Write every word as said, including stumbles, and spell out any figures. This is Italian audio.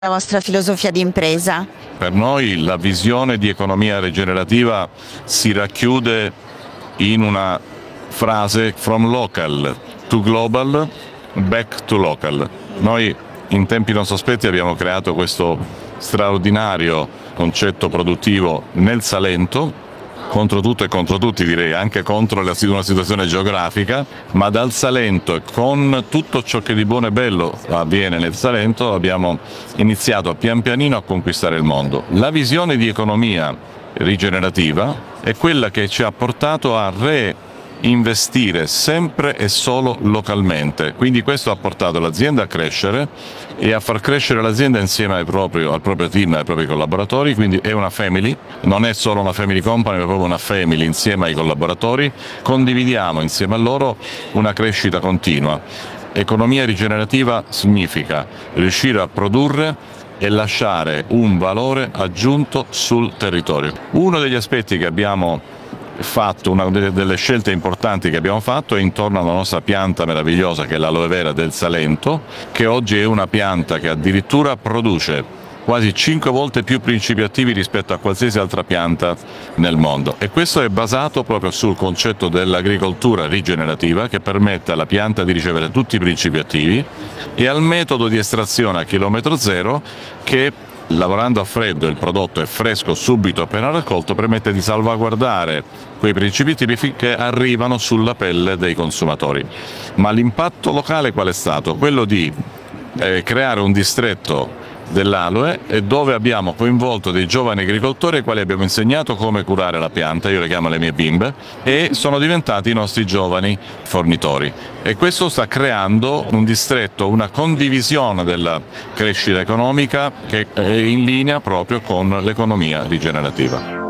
La vostra filosofia di impresa? Per noi la visione di economia rigenerativa si racchiude in una frase: from local to global, back to local. Noi in tempi non sospetti abbiamo creato questo straordinario concetto produttivo nel Salento, contro tutto e contro tutti, direi anche contro una situazione geografica, ma dal Salento e con tutto ciò che di buono e bello avviene nel Salento abbiamo iniziato pian pianino a conquistare il mondo. La visione di economia rigenerativa è quella che ci ha portato a reinvestire sempre e solo localmente, quindi questo ha portato l'azienda a crescere e a far crescere l'azienda insieme al proprio, al proprio team e ai propri collaboratori, quindi è una family, non è solo una family company, ma proprio una family insieme ai collaboratori, condividiamo insieme a loro una crescita continua. Economia rigenerativa significa riuscire a produrre e lasciare un valore aggiunto sul territorio. Uno degli aspetti che abbiamo fatto, una delle scelte importanti che abbiamo fatto è intorno alla nostra pianta meravigliosa che è l'aloe vera del Salento, che oggi è una pianta che addirittura produce quasi cinque volte più principi attivi rispetto a qualsiasi altra pianta nel mondo, e questo è basato proprio sul concetto dell'agricoltura rigenerativa, che permette alla pianta di ricevere tutti i principi attivi, e al metodo di estrazione a chilometro zero che, lavorando a freddo, il prodotto è fresco subito appena raccolto, permette di salvaguardare quei principi attivi finché arrivano sulla pelle dei consumatori. Ma l'impatto locale qual è stato? Quello di eh, creare un distretto dell'aloe, e dove abbiamo coinvolto dei giovani agricoltori ai quali abbiamo insegnato come curare la pianta, io le chiamo le mie bimbe, e sono diventati i nostri giovani fornitori, e questo sta creando un distretto, una condivisione della crescita economica che è in linea proprio con l'economia rigenerativa.